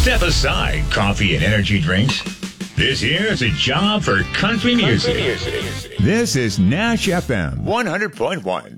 Step aside coffee and energy drinks. This here is a job for country music. This is Nash FM 100.1.